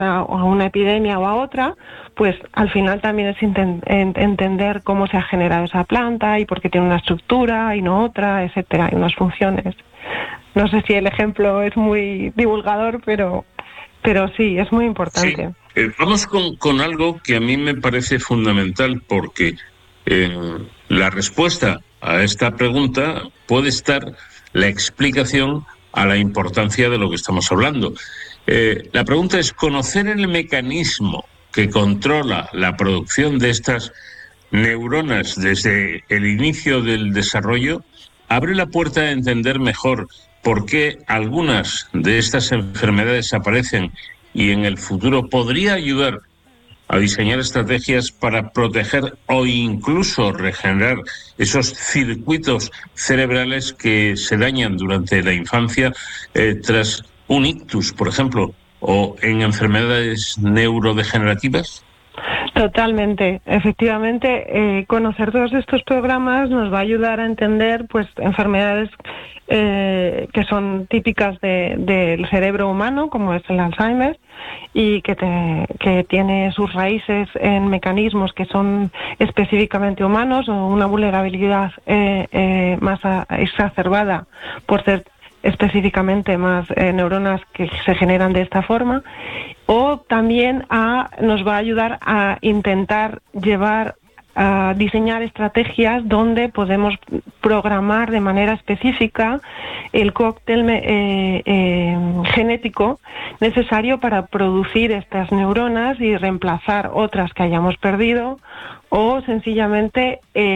a una epidemia o a otra, pues al final también es entender cómo se ha generado esa planta y por qué tiene una estructura y no otra, etcétera, y unas funciones. No sé si el ejemplo es muy divulgador, pero sí, es muy importante. Sí. Vamos con algo que a mí me parece fundamental, porque en la respuesta a esta pregunta puede estar la explicación a la importancia de lo que estamos hablando. La pregunta es: ¿conocer el mecanismo que controla la producción de estas neuronas desde el inicio del desarrollo abre la puerta a entender mejor por qué algunas de estas enfermedades aparecen, y en el futuro podría ayudar a diseñar estrategias para proteger o incluso regenerar esos circuitos cerebrales que se dañan durante la infancia tras un ictus, por ejemplo, o en enfermedades neurodegenerativas? Totalmente, efectivamente, conocer todos estos programas nos va a ayudar a entender, pues, enfermedades que son típicas del cerebro humano, como es el Alzheimer, y que tiene sus raíces en mecanismos que son específicamente humanos, o una vulnerabilidad más exacerbada por ser específicamente más neuronas que se generan de esta forma, o también nos va a ayudar a intentar a diseñar estrategias donde podemos programar de manera específica el cóctel genético necesario para producir estas neuronas y reemplazar otras que hayamos perdido, o sencillamente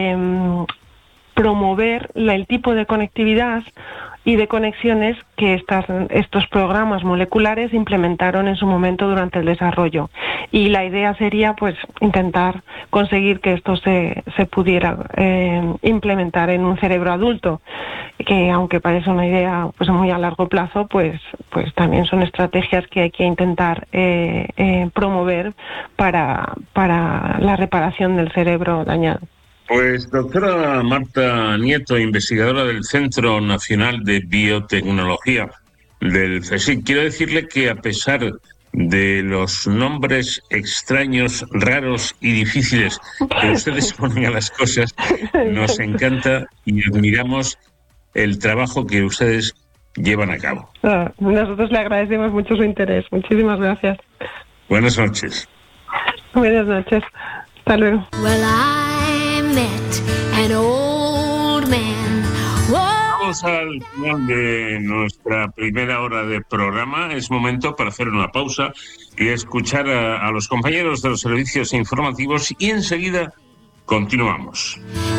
promover el tipo de conectividad y de conexiones que estos programas moleculares implementaron en su momento durante el desarrollo. Y la idea sería, pues, intentar conseguir que esto se pudiera implementar en un cerebro adulto, que aunque parece una idea, pues, muy a largo plazo, pues también son estrategias que hay que intentar promover para la reparación del cerebro dañado. Pues, doctora Marta Nieto, investigadora del Centro Nacional de Biotecnología del CSIC, quiero decirle que, a pesar de los nombres extraños, raros y difíciles que ustedes ponen a las cosas, nos encanta y admiramos el trabajo que ustedes llevan a cabo. Nosotros le agradecemos mucho su interés. Muchísimas gracias. Buenas noches. Buenas noches. Hasta luego. Vamos al final de nuestra primera hora de programa. Es momento para hacer una pausa y escuchar a los compañeros de los servicios informativos, y enseguida continuamos.